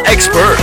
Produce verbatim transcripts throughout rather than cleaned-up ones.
expert.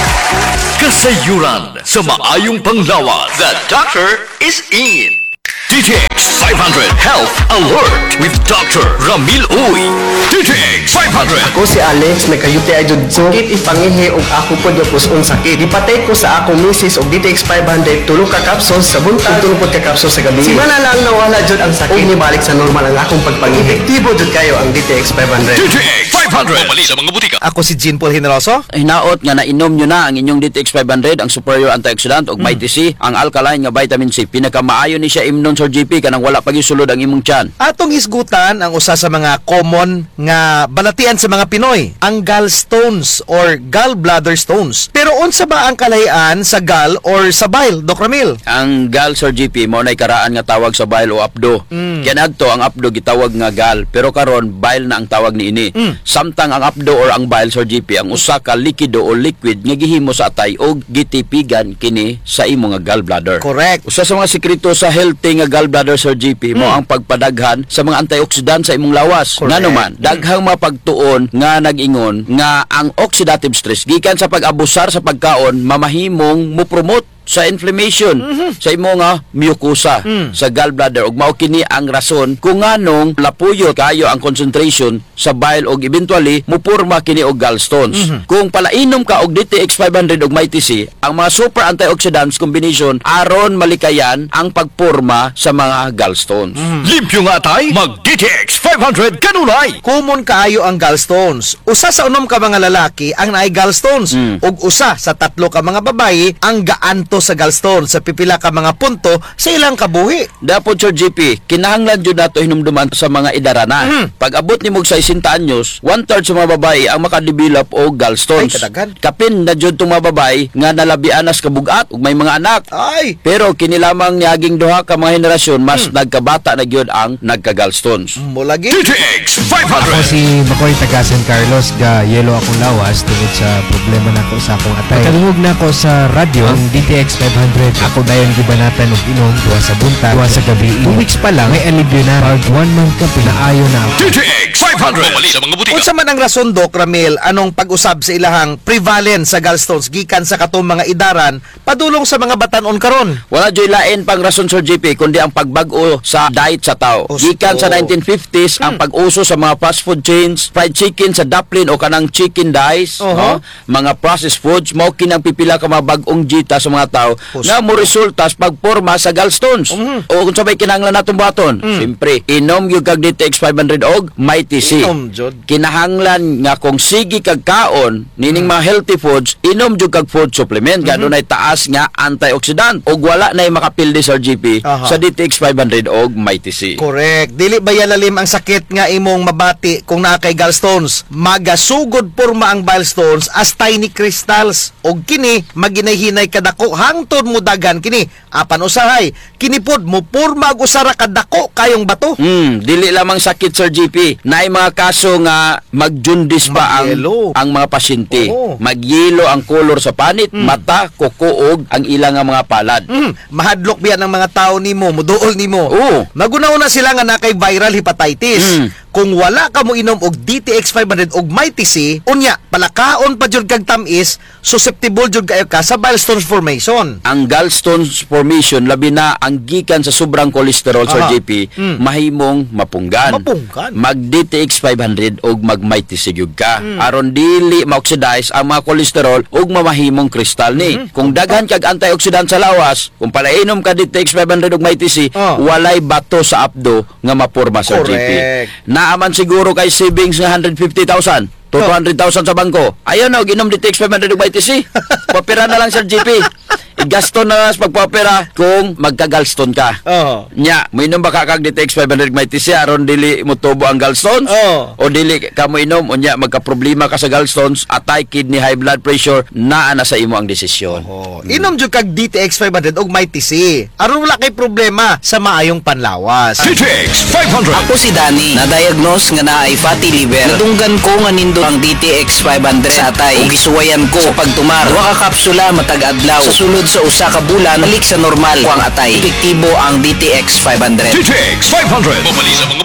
Kasayuran sa maayong panglawas. The doctor is in. D T X five hundred Health Alert with Doctor Ramil Uy. D T X five hundred. Ako si Alex, may kayuti ay jud sakit ipangihi og ako pod yapos un sakit. Ipatay ko sa akong misis og D T X five hundred tulo ka capsules sa buntag, tulo pod ka capsules sa gabi. Simana lang nawala jud ang sakit. Ug nibalik sa normal ang akong pagpangihi. Epektibo jud kayo ang D T X five hundred. D T X five hundred. Mali sa mga butika. Ako si Jean Paul Generoso. Hinaot nga nainom nyo na ang inyong D T X five hundred, ang superior antioxidant og may T C, ang alkaline nga vitamin C. Pinakamaayo ni siya imnon Sir G P kanang wala pagisulod ang imong tiyan. Atong hisgutan ang usa sa mga common nga balatian sa mga Pinoy, ang gallstones or gallbladder stones. Pero unsa ba ang kalahian sa gall or sa bile, Doc Ramil? Ang gall, Sir G P, mao nay karaan nga tawag sa bile o abdo. Mm. Kanadto ang abdo gitawag nga gall, pero karon bile na ang tawag niini. Mm. Samtang ang abdo or ang bile, Sir G P, ang usa ka likido o liquid nga gihimo sa atay og gitipigan kini sa imong nga gallbladder. Correct. Usa sa mga sekreto sa healthy nga gallbladder, Sir G P, mo Mm. ang pagpadaghan sa mga antioxidant sa imong lawas. Correct. Ngano man, daghang mapagtuon nga nag-ingon nga ang oxidative stress gikan sa pag-abusar sa pagkaon mamahimong mo-promote sa inflammation mm-hmm. sa imo nga mucosa mm. sa gallbladder ug mao kini ang rason kung nganong lapuyo kayo ang concentration sa bile ug eventually mupurma kini og gallstones. Mm-hmm. Kung palainom ka og D T X five hundred ug may T C, ang mga super antioxidants combination aron malikayan ang pagpurma sa mga gallstones. Mm. Limpyo nga tay, mag D T X five hundred kanunay. Common kaayo ang gallstones. Usa sa unom ka mga lalaki ang naay gallstones Mm. ug usa sa tatlo ka mga babayi ang gaanto sa gallstones sa pipila ka mga punto sa ilang kabuhi. Dapat, Sir G P, kinahanglan jud nato hinumduman sa mga idarana. Mhm. Pag abot nimo sa sixty anyos, one-third sa mga babae ang makadevelop og gallstones. Ay, kadaghan. Kapin na jud tong mga babae nga nalabian na sa kabugat ug may mga anak. Ay, Pero kini lamang niaging duha ka mga henerasyon mas nagkabata na gyud ang nagka-gallstones. mo lagi. D T X five Ako hundred. si Makoy taga San Carlos, ga yelo akong lawas tungod sa problema nako sa akong atay. Kalihog na ako sa radyo ang D T X five hundred. Ako dayon gibanatan og inom duha sa buntag, duha sa gabi. Two weeks pa lang may alibyo na. Pag one month ka pinaayo na ako. D T X five hundred. Mali sa mga butika. Unsa man ang rason, Doc Ramil, anong pag-usab sa ilahang prevalence sa gallstones gikan sa katong mga idaran padulong sa mga batan-on karon? Wala joy lain pang rason, Sir G P, kundi ang pagbag-o sa diet sa tao. Oh, Gikan sa oh. nineteen fifties, ang pag-uso sa mga fast food chains, fried chicken sa Dublin o kanang chicken dice, Oho. no? Mga processed foods, mao kinang pipila ka mga bag-ong jita sa mga tao Pusto. nga mo resulta sa pagporma sa gallstones. Mhm. O kung sabay kinahanglan natong baton, siyempre, inom yung kag D T X five hundred og may T C. Inom, jud. Kinahanglan nga kung sige kag kaon nining mga healthy foods, inom jud kag food supplement nga dunay taas nga antioxidant ug wala nay makapildi sa G P Aha. sa D T X five hundred og may T C. Correct. Dili ba yalalim ang sakit nga imong mabati kung naa kay gallstones? Magasugod porma ang gallstones as tiny crystals. Og kini maginahinay kadako hangtod mo dagan kini. Apan usahay, kini pod mo porma og usara kadako kayong bato. Hmm, dili lamang sakit, Sir G P. Naay mga kaso nga magjundis pa ang Magyelo. ang mga pasyente. Oo. Magyelo ang kolor sa panit, mata, kuko ug ang ilang nga mga palad. Mm, mahadlok biya ng mga tao nimo, muduol nimo. Oo. Magunaw-una sila nga na kay viral hepatitis. Mm. Kung wala ka mo inom og D T X five hundred og may T C, unya palakaon pa jud kag tamis, susceptible jud kayo ka sa gallstones formation. Ang gallstones formation labi na ang gikan sa sobrang cholesterol, Sir Aha. G P, Mm. mahimong mapunggan. Mapunggan. Mag D T X five hundred og mag may T C gyud ka. Aron dili ma-oxidize ang mga cholesterol ug mamahimong kristal ni. Kung daghan kag antioxidant sa lawas, kung palainom ka D T X five hundred og may T C, Oh. walay bato sa abdo nga mapurma, Sir G P. Correct. Naaman siguro kay savings nga one hundred fifty thousand. two hundred thousand sa bangko. Ayaw na, ginom D T X five hundred og may T C. Papera na lang, Sir G P. Igasto na lang sa pagpapera kung magka-gallstone ka. Oh. Nya, mo inom ba ka kag D T X five hundred may T C aron dili mo tubo ang gallstones? Oh. O dili ka mo inom unya magka-problema ka sa gallstones, atay kidney, high blood pressure, naa na sa imo ang desisyon. Oh. Inom jud kag D T X five hundred og may T C. Aron wala kay problema sa maayong panlawas. D T X five hundred. Ako si Danny, na-diagnose nga na ay fatty liver. Nadunggan ko nga nindo ang D T X five hundred sa atay. Ug gisuwayan ko sa pagtumar. Duha ka kapsula matag adlaw. Sa sulod sa usa ka bulan, balik sa normal ko ang atay. Epektibo ang D T X five hundred. D T X five hundred. Mabali sa mga butika.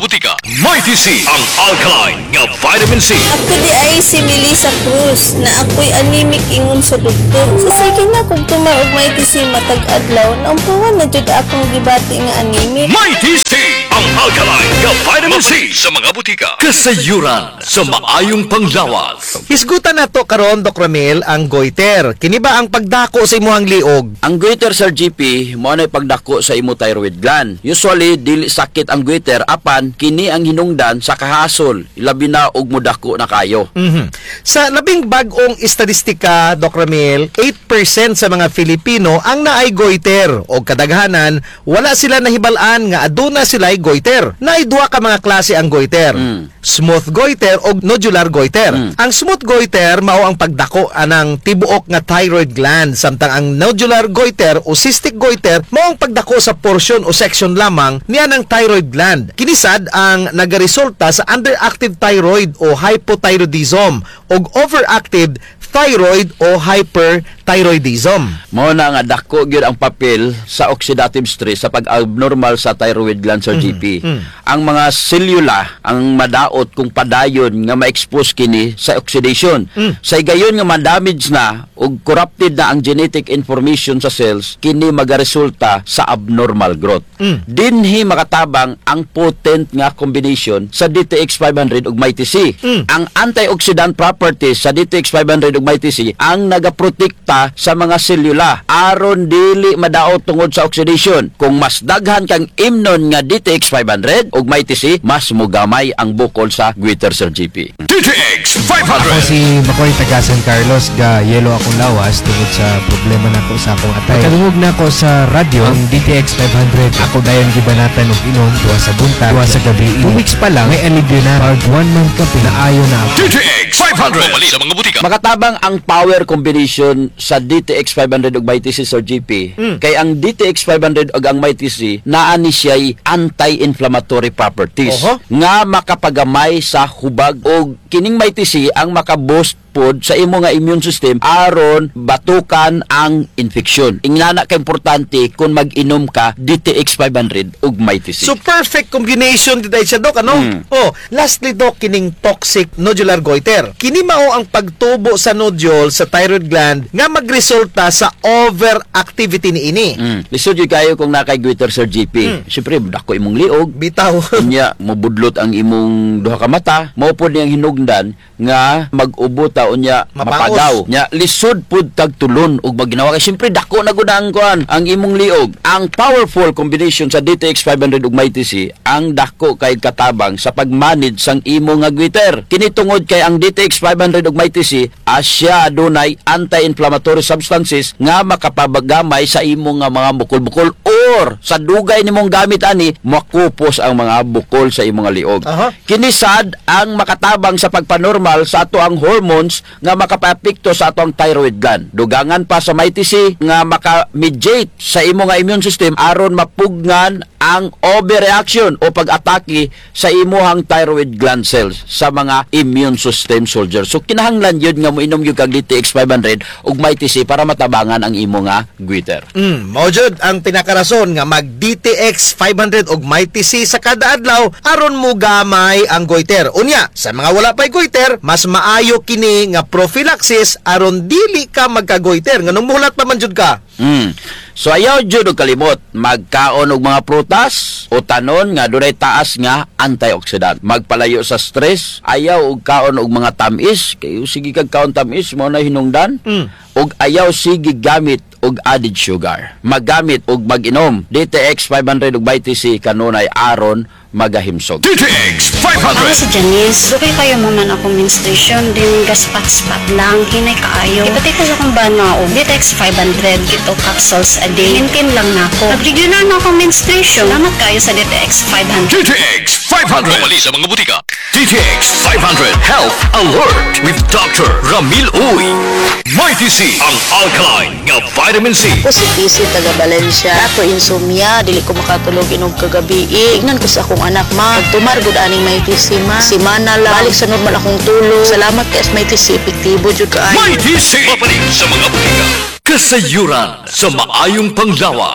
Mighty C ang alkaline nga vitamin C. Ako di ay si Melissa Cruz na ako'y anemic ingon sa doktor. Sa sige na kung tumaog may tisi matag adlaw, naumpawan na jud akong gibati nga anemic. Mighty C ang alkaline nga vitamin C sa mga butika. Kasayuran sa maayong panglawas. Hisgutan nato karon Doc Ramil ang goiter. Kini ba ang pagdako sa imuhang liog? Ang goiter, Sir G P, mo na pagdako sa imo thyroid gland. Usually dili sakit ang goiter apan kini ang hinungdan sa kahasol, ilabi na og mudako na kayo. Mhm. Sa labing bag-ong estadistika, Doc Ramil, eight percent sa mga Filipino ang naay goiter o kadaghanan wala sila nahibal-an nga aduna sila'y goiter. Naay duha ka mga klase ang goiter. Mm. Smooth goiter o nodular goiter. Mm. Ang smooth goiter mao ang pagdako anang tibuok nga thyroid gland, samtang ang nodular goiter o cystic goiter mao ang pagdako sa portion o section lamang niya ng thyroid gland. Kinisad ang nagaresulta sa underactive thyroid o hypothyroidism o overactive thyroid o hyperthyroidism. Mao na nga dako gyud ang papel sa oxidative stress sa pag-abnormal sa thyroid gland, Sir G P. Ang mga selula ang madaot kung padayon nga ma-expose kini sa oxidation. Sa gayon nga ma-damage na ug corrupted na ang genetic information sa cells, kini magaresulta sa abnormal growth. Dinhi makatabang ang potent nga combination sa D T X five hundred ug Mighty C. Ang antioxidant properties sa D T X five hundred ug Mighty C ang nagaprotekta sa mga selula aron dili madaot tungod sa oxidation. Kung mas daghan kang imnon nga D T X five hundred ug Mighty C, mas mugamay ang bukol sa goiter, Sir G P. D T X five Ako hundred. si Makoy taga San Carlos, ga yelo akong lawas tungod sa problema nako sa akong atay. Kalungog na ako sa radyo ang D T X five hundred. Ako dayon gibanatan og inom duha sa buntag, duha sa gabi. Two weeks pa lang may alibyo na. Pag one month ka pinaayo na ako. D T X five hundred. Mamali sa mga butika. Makatabang ang power combination sa D T X five hundred ug Mighty C, Sir G P. Kay ang D T X five hundred ug ang Mighty C naa ni siya'y anti-inflammatory properties Oho. nga makapagamay sa hubag og kining Mighty C ang makaboost pod sa imo nga immune system aron batukan ang infeksyon. Ingana ka importante kung mag-inom ka D T X five hundred ug Mighty C. So perfect combination dito siya, Doc, ano? Mm. Oh, lastly, Doc, kining toxic nodular goiter. Kini mao ang pagtubo sa nodule sa thyroid gland nga magresulta sa overactivity ni ini. Mm. Lisod yun kayo kung nakay goiter, Sir G P. Siyempre, dako imong liog. Bitaw. Unya, mabudlot ang imong duha ka mata, mao pod niyang hinugdan nga mag-ubot ta unya Mapaos. mapagaw. Nya lisod pud tagtulon ug maginawa kay siyempre dako na gud ang kuan ang imong liog. Ang powerful combination sa D T X five hundred ug Mighty C ang dako kay katabang sa pagmanage sang imo nga goiter. Kini tungod kay ang D T X five hundred ug Mighty C asya adunay anti-inflammatory substances nga makapabagamay sa imo nga mga bukol-bukol or sa dugay nimong gamit ani makupos ang mga bukol sa imong nga liog. Aha. Kini sad ang makatabang sa pagpanormal sa ato ang hormones nga makapaapekto sa ato ang thyroid gland. Dugangan pa sa Mighty C nga maka-mediate sa imo nga immune system aron mapugnan ang overreaction o pag-atake sa imuhang thyroid gland cells sa mga immune system soldiers. So kinahanglan yun nga moinom yung kag D T X five hundred ug Mighty C para matabangan ang imo nga goiter. Mm, mao jud ang pinakarason nga mag D T X five hundred og Mighty C sa kada adlaw aron mo gamay ang goiter. Unya, sa mga wala pay goiter, mas maayo kini nga prophylaxis aron dili ka magka-goiter. Nganong muhulat pa man jud ka? Mm. So ayaw jud og kalimot magkaon og mga prutas o tanon nga dunay taas nga antioxidant. Magpalayo sa stress, ayaw og kaon og mga tamis, kay sige kag kaon tamis mo na hinungdan. Mm. Og ayaw sige gamit og added sugar. Maggamit og mag-inom D T X five hundred ug Mighty C kanunay aron magahimsog. D T X five Ako hundred. si Janice. Dugay kayo mo man ako menstruation, din gaspat-spat lang, hinay kaayo. Ipatay ko sa kong bana o D T X five hundred, kito capsules a day. Maintain lang na ako. Nag-regular na ako menstruation. Salamat kayo sa D T X five hundred. D T X five hundred. Mamali sa mga butika. D T X five hundred Health Alert with Doctor Ramil Uy. Mighty C ang alkaline nga vitamin C. Ako si P C taga Valencia. Ako insomnia, dili ko makatulog inog kagabi. Ignan ko sa akong anak, ma. Pagtumar gud aning may T C, ma. Si mana lang. Balik sa normal akong tulog. Salamat kay may T C, epektibo jud kaayo. Mighty C. Babalik sa mga butika. Kasayuran sa maayong panglawas.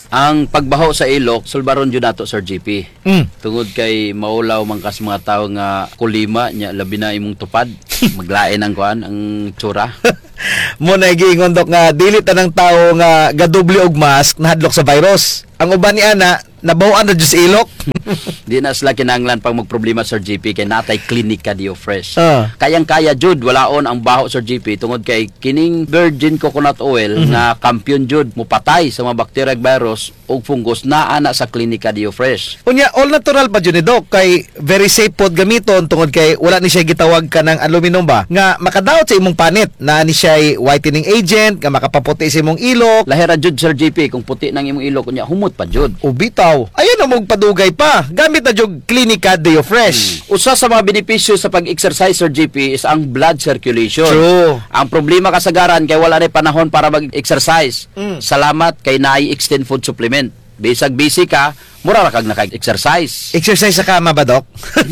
Ang pagbaho sa ilok, sulbaron jud nato Sir G P. Mm. Tungod kay maulaw man kas mga tawo nga kulima nya labi na imong tupad. Maglain ang kuan ang tsura. Mo na giingon dok nga dili tanang tawo nga gadubli og mask nahadlok sa virus. Ang uban ni ana nabawan na jud sa ilok. Di na sila kinanglan pag magproblema Sir G P kay natay klinika Dio Fresh. Ah. Kayang-kaya jud walaon ang baho Sir G P tungod kay kining virgin coconut oil Mhm. nga kampiyon jud mupatay sa mga bacteria ug virus ug fungus naa na sa klinika Dio Fresh. Unya all natural pa jud ni dok kay very safe pod gamiton tungod kay wala ni siya gitawag ka ng aluminum ba nga makadaot sa imong panit na ni siya whitening agent nga makapaputi sa imong ilok. Lahira jud Sir G P kung puti nang imong ilok unya humot pa jud. O bitaw, ayan na mong padugay pa. Gamit na jog Klinika Deo Fresh. Usa sa mga benepisyo sa pag-exercise Sir G P is ang blood circulation. True. Ang problema kasagaran kay wala na panahon para mag-exercise. Mm. Salamat kay naay extend food supplement. Bisag busy ka, mura ra kag naka-exercise. Exercise sa kama ba, Dok?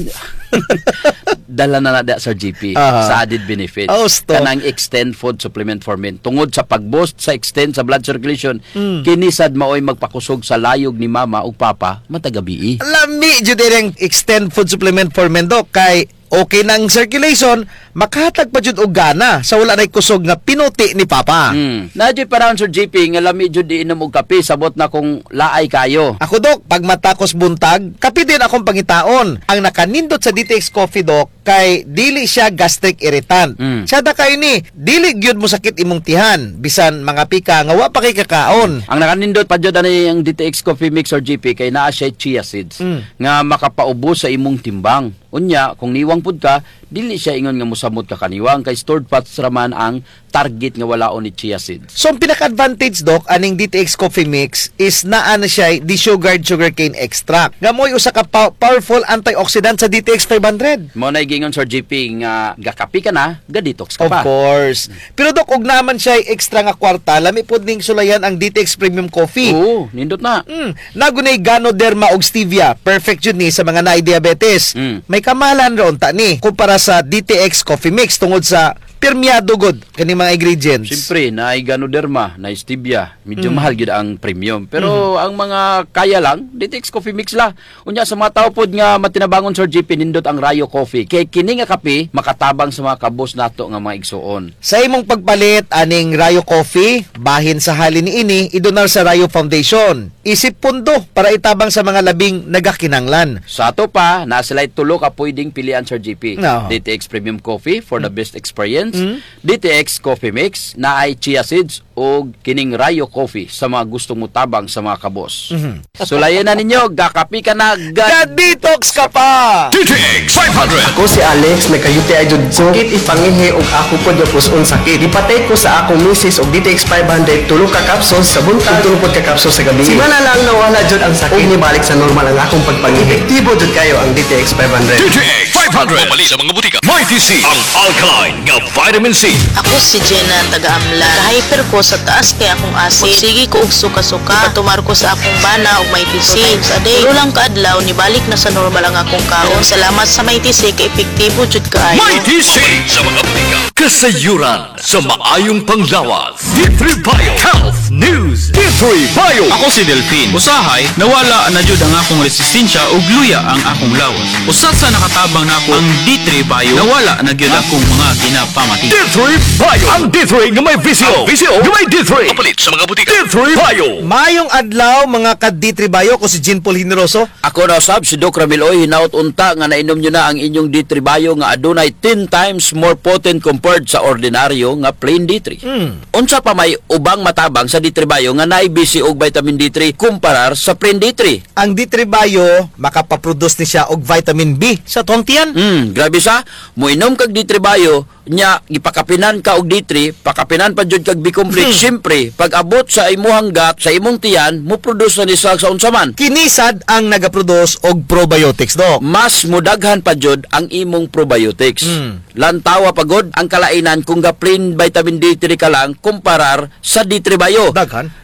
Dala na na Sir G P Aha. sa added benefits. Oh, sto. Kanang extend food supplement for men. Tungod sa pag-boost sa extend sa blood circulation, Mm. kinisad maoy magpakusog sa layog ni mama ug papa matagabi. Lami jud ang extend food supplement for men, Dok, kay okay nang circulation, makahatag pa jud og gana sa wala nay kusog nga pinuti ni Papa. Hmm. Nadyo pa ron Sir G P nga lami jud di inom og kape sabot na kung laay kayo. Ako, Dok, pag matakos buntag, kape din akong pangitaon. Ang nakanindot sa D T X Coffee, Dok, kay dili siya gastric irritant. Mm. Siya da kay ni, dili gyud mo sakit imong tihan, bisan mga pika nga wa pa kay kakaon. Ang nakanindot pa jud ani ang D T X Coffee Mix or G P kay naa siya chia seeds Mm. nga makapaubos sa imong timbang. Unya, kung niwang pud ka, dili siya ingon nga musamot ka kaniwang kay stored fats raman ang target nga walaon ni chia seeds. So, ang pinaka-advantage, Dok, aning D T X Coffee Mix is naa na siya desugared sugarcane extract. Nga mo'y usa ka pa- powerful antioxidant sa D T X five hundred. Mo na gingon Sir G P nga gakapi ka na, ga-detox ka Of pa. course. Pero, Dok, og naman siya extra nga kwarta, lami pod ning sulayan ang D T X Premium Coffee. Oo, nindot na. Mm, nagunay Ganoderma og stevia. Perfect yun ni sa mga naay diabetes. Mm. May kamalan ron ta ni kumpara sa D T X Coffee Mix tungod sa permiado good kani mga ingredients. Siyempre, na Ganoderma, na stevia, medyo Mm. mahal gyud ang premium. Pero ang mga kaya lang, D T X Coffee Mix la. Unya sa mga tao pod nga matinabangon Sir G P nindot ang Rayo Coffee. Kay kini nga kape makatabang sa mga kabos nato nga mga igsuon. Sa imong pagpalit aning Rayo Coffee, bahin sa halin ni ini idonar sa Rayo Foundation. Isip pundo para itabang sa mga labing nagakinanglan. Sa ato pa, na sila tulo ka pwedeng pilian Sir G P. No. D T X Premium Coffee for the best experience. Mm. D T X Coffee Mix na ay chia seeds o kining Rayo Coffee sa mga gustong mutabang sa mga kabos. Mhm. Sulayan na ninyo, gakapi ka na, gad Ga-detox ka pa! D T X five hundred. Ako si Alex, nagkayuti ay jud sakit ipangihi og ako po yapos on sakit. Ipatay ko sa akong misis og D T X five hundred tulo ka capsules sa buntag, tulo pod ka capsules sa gabi. Simana lang nawala jud ang sakit. Ug nibalik sa normal ang akong pagpangihi. Epektibo jud kayo ang D T X five hundred. D T X five hundred. Pumali sa mga butika. May T C ang alkaline nga vitamin C. Ako si Jenna, taga-amla. Hyper ko sa taas kay akong acid. Sige ko og suka-suka. Patumar ko sa akong bana og may T C. Sa day, tulo lang kaadlaw, nibalik na sa normal ang akong kaon. Salamat sa may T C kay epektibo jud kaayo. May T C sa mga butika. Kasayuran sa maayong panglawas. D three Bio Health News. D three Bio. Ako si Delphine. Usahay, nawala na jud ang akong resistensya ug luya ang akong lawas. Usat sa nakatabang nako ang D three Bio, nawala na gyud akong mga ginapamati. D three Bio. Ang D three nga may visio. Ang visio nga may D three. Kapalit sa mga butika. D three Bio. Mayong adlaw mga ka-D three Bio ko si Jean Paul Generoso. Ako na sab si Doc Ramil Oy, hinaut unta nga nainom nyo na ang inyong D three Bio nga adunay ten times more potent compared sa ordinaryo nga plain D three. Mm. Unsa pa may ubang matabang sa D three Bio nga naay B C og vitamin D three kumparar sa plain D three? Ang D three Bio makapaproduce ni siya og vitamin B sa tuwang tiyan. Hmm, grabe sa. Muinom kag D three Bio, nya gipakapinan ka og D three, pakapinan pa jud kag B-complex. Hmm. Siyempre, pag abot sa imong gat, sa imong tiyan, mo produce na ni sa sa unsa man. Kinisad ang nagaproduce og probiotics, Dok. Mas mudaghan pa jud ang imong probiotics. Mm. Lantawa pagod ang kalainan kung ga plain vitamin D three ka lang kumparar sa D three Bio. Daghan.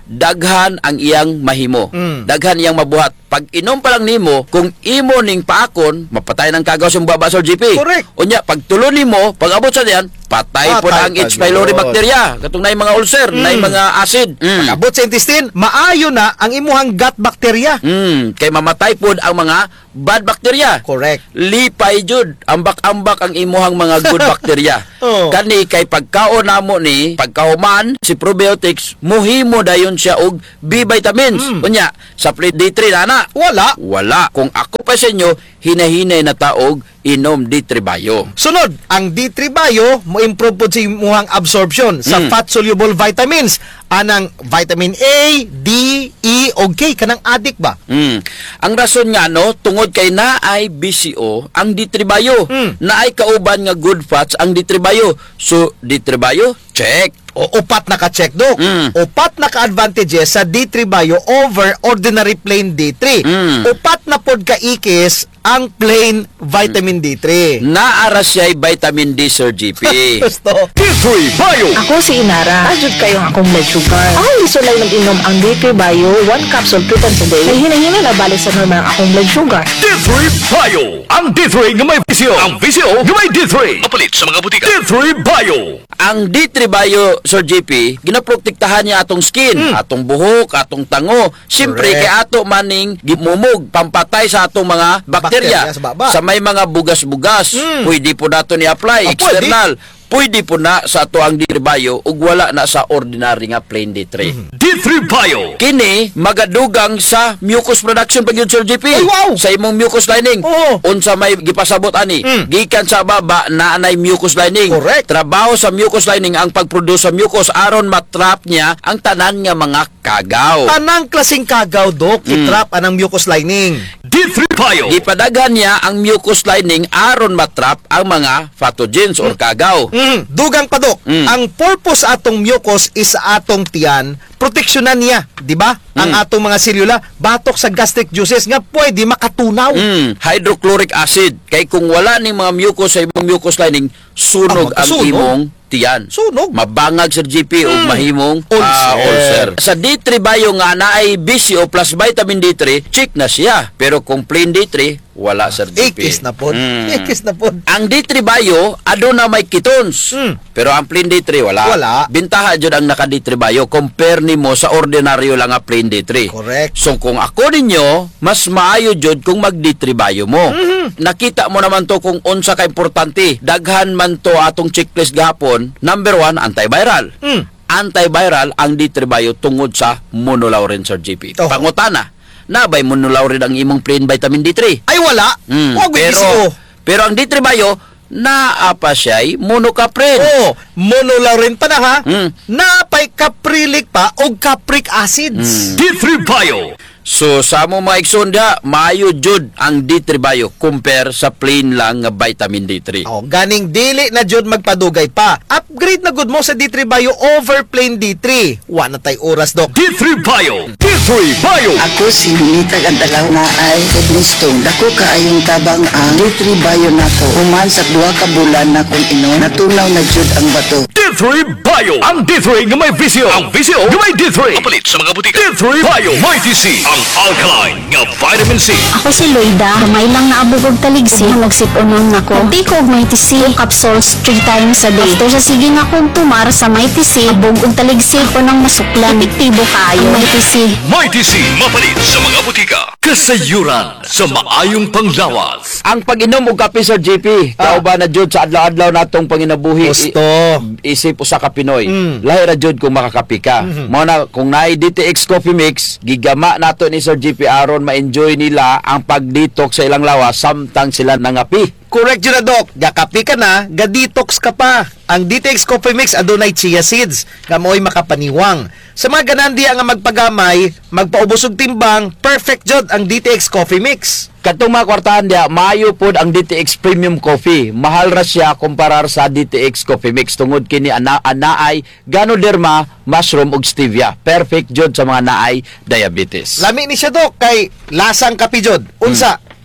daghan ang iyang mahimo. Mm. Daghan iyang mabuhat. Pag inom pa lang nimo, kung imo ning paakon, mapatay ng kagaw sa baba, Sir G P. Correct. Unya, pag tulo nimo, pag abot sa diyan, patay po Patay na ang H. ka pylori yun. bacteria. Katong na mga ulcer, na mga acid. Mm. Abot sa intestine, maayo na ang imuhang gut bacteria. Mm, kay mamatay po ang mga bad bacteria. Correct. Lipay jud, ambak-ambak ang imuhang mga good bacteria. Oh. Kani kay pagkaon namo ni, pagkahuman si probiotics, muhimo dayon siya og B vitamins. Mm. Unya, sa D three na na, Wala. wala. Kung ako pa sa inyo, hinahinay na taog inom D three Bio. Sunod, ang D three Bio mo improve po sa imuhang absorption sa Mm. fat-soluble vitamins. Anang vitamin A, D, E, o K. Kanang adik ba? Mm. Ang rason nga no, tungod kay naay B C O ang D three Bio. Mm. Naay kauban nga good fats ang D three Bio. So D three Bio, check. O upat na ka-check, Dok. Mm. Upat na ka-advantages sa D three Bio over ordinary plain D three. Mm. Upat na pod ka-ikis ang plain vitamin D three. Naara siya'y vitamin D, Sir G P. Gusto. D three Bio. Ako si Inara. Ajud kayong akong blood sugar. Ako gusto lang mag-inom ang D three Bio, one capsule two times a day. Kaya hinahina na balik sa normal ang akong blood sugar. D three Bio. Ang D three nga may visyo. Ang visyo nga may D three. Mapalit sa mga butika. D three Bio. Ang D three Bio, Sir G P, ginaprotektahan niya atong skin, atong buhok, atong tango. Siyempre, Correct. kay ato maning gimumog, pampatay sa atong mga bakterya. Bakterya sa baba. Sa may mga bugas-bugas, Mm. pwede po nato ni-apply, Ah, external. Pwede po na sa ato ang D three Bio ug wala na sa ordinary nga plain D three. D three Bio. Kini magadugang sa mucus production pag yun, Sir G P. Ay, wow! Sa imong mucus lining. Oo. Unsa may gipasabot ani? Mm. Gikan sa baba na anay mucus lining. Correct. Trabaho sa mucus lining ang pagproduce sa mucus aron matrap niya ang tanan nga mga kagaw. Tanang klaseng kagaw, Dok. Itrap anang mucus lining. D three Bio. Gipadaghan niya ang mucus lining aron matrap ang mga pathogens or kagaw. Mm, dugang pa, Dok. Mm. Ang purpose atong mucus is sa atong tiyan, proteksyonan niya, di ba? Ang Mm. atong mga selula, batok sa gastric juices nga pwede makatunaw. Mm, hydrochloric acid. Kay kung wala ning mga mucus sa imong mucus lining, sunog Ah, ang magkasunog. imong tiyan. Sunog. Mabangag, Sir G P, o mahimong Ulcer. ah, ulcer. Sa D three Bio nga na ay B C O plus vitamin D three, check na siya. Pero kung plain D three, wala, Sir G P. Ikis na pod. Mm. Ikis na pod. Ang D three Bio, ado na may ketones. Mm. Pero ang plain D three, wala. Wala. Bintaha dyan ang naka D three Bio, compare nimo sa ordinaryo lang nga plain D three. Correct. So kung ako ninyo, mas maayo jud kung mag D three Bio mo. Mm-hmm. Nakita mo naman to kung unsa ka importante. Daghan man to atong checklist gahapon. Number one, antiviral. Mm. Antiviral ang D three Bio tungod sa monolaurin, Sir G P. Oh. Pangutana, nabay monolaurin ang imong plain vitamin D three? Ay, wala. Mm, Huwag may pero, B C O. pero ang D three Bio, naa pa siya'y monocaprin. Oh, monolaurin pa na ha. Mm. Napay caprilic pa o capric acids. D three Bio. So sa mo mga iksonda, maayo jud ang D three Bio compare sa plain lang nga vitamin D three. Oh, ganing dili na jud magpadugay pa. Upgrade na gud mo sa D three Bio over plain D three. Wa na tay oras, Dok. D three Bio. D three Bio. Ako si Nita Gandalaw na ay kidnistong. Dako kaayong tabang ang D three Bio nato. Human sa duha ka bulan na kung inom, natunaw na jud ang bato. D three Bio. Ang D three nga may visyo. Ang visyo nga may D three. Mapalit sa mga butika. D three Bio. May D C. Ang alkaline nga vitamin C. Ako si Loida, kamay lang naabog og taligsi, nagsip-unon nako. Di ko og Mighty C, two capsules three times a day. After sa sige nga kong tumar sa Mighty C, abog og taligsi ko nang masuklan. Epektibo kayo. Mighty C. May D C. Mapalit sa mga butika. Kasayuran sa maayong panglawas. Ang pag-inom og kape, Sir G P, kauban na jud sa adlaw-adlaw natong panginabuhi. Gusto. I- isip usa ka Pinoy. Mm. Lahi ra jud kung makakape ka. Mao na kung naay D T X Coffee Mix, gigama nato ni Sir G P aron ma-enjoy nila ang pag-detox sa ilang lawas samtang sila nangapi. Correct yun na, Dok. Gakapi ka na, ga-detox ka pa. Ang D T X Coffee Mix adunay chia seeds, nga mo'y makapaniwang. Sa mga ganandi nga magpagamay, magpaubos og timbang, perfect jud ang D T X Coffee Mix. Katong mga kwartahan dia, maayo pod ang D T X Premium Coffee. Mahal ra siya kumparar sa D T X Coffee Mix tungod kini ana anaay Ganoderma, mushroom ug stevia. Perfect jud sa mga naay diabetes. Lami ni siya, Dok, kay lasang kapi jud. Unsa?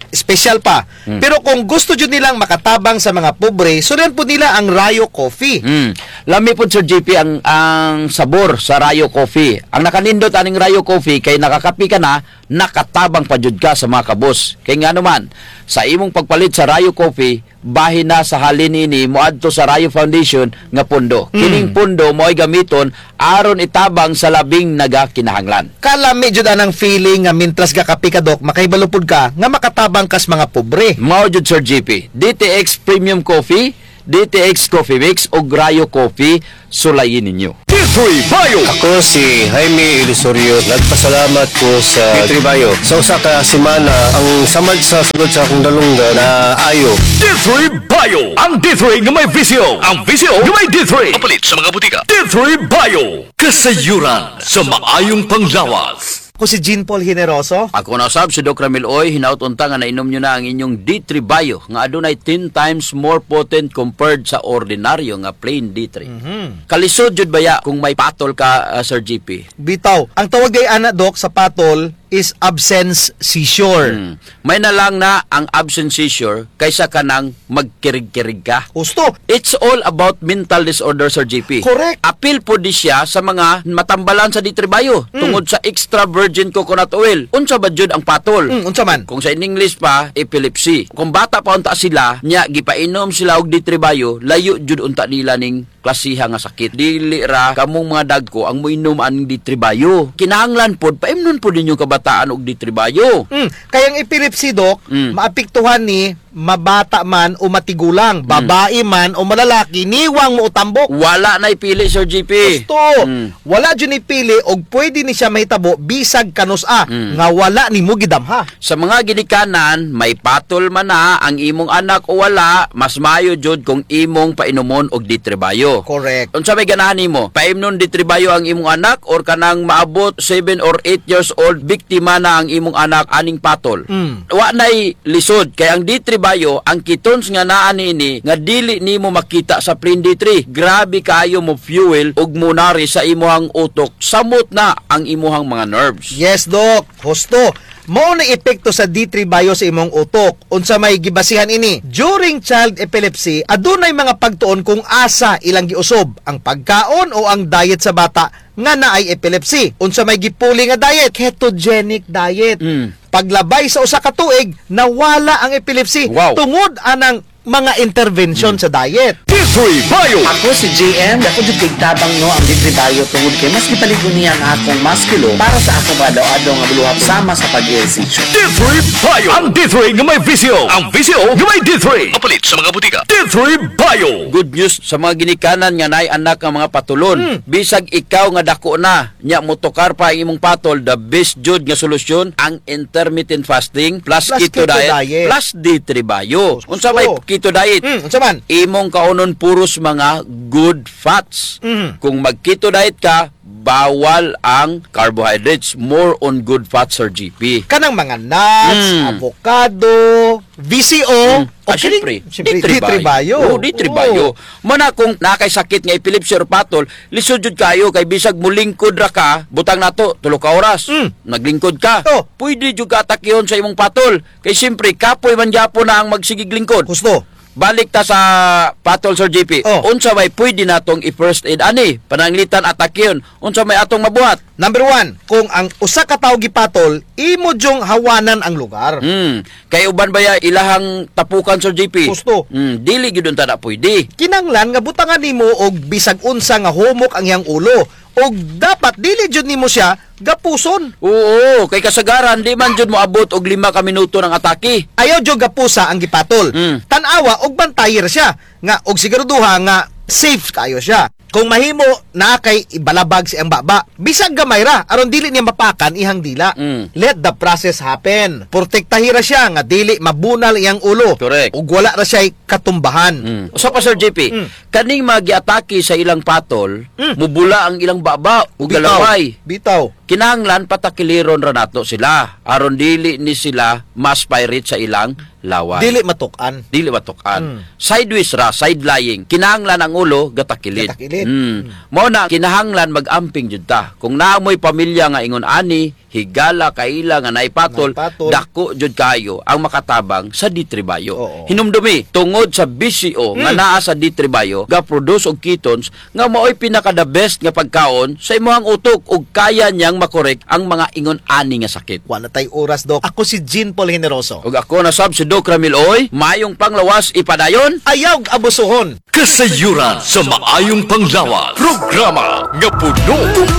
special pa. Hmm. Pero kung gusto jud nilang makatabang sa mga pobre, sudan po nila ang Rayo Coffee. Mm. Lami po Sir J P ang ang sabor sa Rayo Coffee. Ang nakanindot aning Rayo Coffee kay nakakapi ka na, nakatabang pa jud ka sa mga kabos. Kay nga naman sa imong pagpalit sa Rayo Coffee, bahin na sa halin ini moadto sa Rayo Foundation nga pundo. Mm. Kining pundo mo'y gamiton aron itabang sa labing nagakinahanglan. Kalami jud anang feeling nga mintras ga kapi ka dok, makaibalupod ka nga makatabang kas mga pobre. Mao jud Sir J P, D T X Premium Coffee, D T X Coffee Mix o Rayo Coffee, sulayin ninyo. D three Bio. Ako si Jaime Ilusorio. Nagpasalamat ko sa D three Bio. Sa usa ka semana, ang samad sa sulod sa akong dalungga na ayo. D three Bio. Ang D three nga may visyo. Ang visyo nga may D three. Mapalit sa mga butika. D three Bio. Kasayuran sa maayong panglawas. Ako si Jean Paul Generoso. Ako na usab si Doc Ramil Oy, hinaut-unta nga nainom nyo na ang inyong D three Bio nga adunay ten times more potent compared sa ordinaryo nga plain D three. Mm-hmm. Kalisod jud baya kung may patol ka, uh, Sir G P? Bitaw. Ang tawag kay ana dok sa patol is absence seizure. Hmm. May na lang na ang absence seizure kaysa ka nang magkirig-kirig ka. Gusto. It's all about mental disorder, Sir G P. Correct. Appeal po di siya sa mga matambalan sa D three Bio Mm. tungod sa extra virgin coconut oil. Unsa ba jud ang patol? Mm, unsa man? Kung sa in English pa, epilepsy. Kung bata pa unta sila, nya gipainom sila og D three Bio, layo jud unta nila ning klasiha nga sakit. Dili ra kamong mga dagko ang moinom aning D three Bio. Kinahanglan pod paimnon pod ninyo kabataan og D three Bio. Mm. Kayang epilepsy dok, Mm. maapektuhan ni mabata man o matigulang, babae man o malalaki, niwang mo utambok. Wala na ipili, Sir G P. Gusto. Mm. Wala dyan ipili og pwede ni siya mahitabo bisag kanusa Mm. nga wala ni mo gidamha. Sa mga ginikanan, may patol man na ang imong anak o wala, mas mayo jud kung imong painomon og D three Bio. Correct. Unsa may ganahan nimo? Paimnon D three Bio ang imong anak or kanang maabot seven or eight years old biktima na ang imong anak aning patol. Mm. Wa nay lisod kay ang D three Bio ang ketones nga naa niini nga dili nimo makita sa plain D three. Grabe kaayo mo fuel ug munari sa imuhang utok, samot na ang imuhang mga nerves. Yes, Dok. Husto. Mao na epekto sa D three Bio sa imong utok. Unsa may gibasihan ini? During child epilepsy, adunay mga pagtuon kung asa ilang giusob, ang pagkaon o ang diet sa bata nga naay epilepsy. Unsa may gipuli nga diet? Ketogenic diet. Mm. Paglabay sa usa ka tuig, nawala ang epilepsy Wow. tungod anang mga intervention sa diet. D three Bio. Ako si J M, ako jud tigtabang no ang D three Bio tungod kay mas gipaligon niya ang akong musculo para sa akong adlaw-adlaw nga buluhap sama sa pag-ehersisyo. D three Bio. Ang D three nga may visyo. Ang visyo nga may D three. Mapalit sa mga butika. D three Bio. Good news sa mga ginikanan nga naay anak nga mga patulon. Hmm. Bisag ikaw nga dako na, nya motokar pa ang imong patol, the best jud nga solusyon ang intermittent fasting plus, Plus keto, keto diet, diet. plus D three Bio. Gusto. Unsa may keto diet? Hmm, unsa man? Imong kaunon puros mga good fats. Mhm. Kung mag-keto diet ka, bawal ang carbohydrates, more on good fats, Sir G P. Kanang mga nuts, Mm. avocado, V C O, Mm. Ah, syempre, syempre, D three Bio. Oh, D three Bio. Mana kung nakay sakit nga epilepsy or patol, lisod jud kayo kay bisag mulingkod ra ka, butang nato tulo ka oras. Mm. Naglingkod ka. Oh. Pwede jud ka atakihon sa imong patol. Kay syempre kapoy man gyapon na ang magsigig lingkod. Gusto. Balik ta sa patol, Sir J P. Oh. Unsa may pwede natong i-first aid ani? Pananglitan atakyon. Unsa may atong mabuhat? Number one, kung ang usa ka tawo gipatol, imo jong hawanan ang lugar. Hmm. Kay uban baya ilahang tapukan, Sir J P? Gusto. Hmm. Dili gyud unta na pwede. Kinanglan nga butangan nimo og bisag unsa nga humok ang iyang ulo. Og dapat dili jud nimo siya gapuson. Oo, kay kasagaran di man jud moabot og lima ka minuto ng atake. Ayaw jud gapusa ang gipatol. Mm. Tan-awa og bantayir siya nga og siguraduha nga safe kayo siya. Kung mahimo na kay ibalabag si ang baba, bisag gamay ra aron dili niya mapakan ihang dila. Mm. Let the process happen. Protektahira siya nga dili mabunal iyang ulo. Correct. Ug wala ra siya katumbahan. Mm. Usa pa, Sir J P, Mm. kaning magiatake sa ilang patol, Mm. mubula ang ilang baba ug Bitaw. galaway. Bitaw. Kinahanglan patakiliron ra nato sila aron dili ni sila mas pirate sa ilang laway. Dili matukan. Dili matukan. Mm. Sideways ra, side lying. Kinahanglan ang ulo gatakilid. Gatakilid. Mm. Mao na kinahanglan mag-amping jud ta. Kung naamoy pamilya nga ingon ani, higala kaila nga naipatol, Naipatol. dako jud kayo ang makatabang sa D three Bio. Oo. Hinumdumi tungod sa B C O nga naa sa D three Bio, ga produce og ketones nga maoy pinaka the best nga pagkaon sa imong utok ug kaya niyang makorek ang mga ingon ani nga sakit. Wala tay oras, Dok. Ako si Jean Paul Generoso. Ug ako na sab si Doc Ramil Oy, mayong panglawas ipadayon. Ayaw abusuhon. Kasayuran sa maayong panglawas. Programa nga puno